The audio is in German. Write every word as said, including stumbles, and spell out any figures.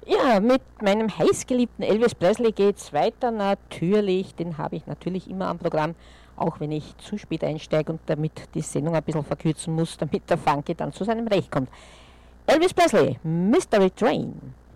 Ja, mit meinem heißgeliebten Elvis Presley geht's weiter natürlich. Den habe ich natürlich immer am Programm, auch wenn ich zu spät einsteige und damit die Sendung ein bisschen verkürzen muss, damit der Funky dann zu seinem Recht kommt. Elvis Presley, Mystery Train.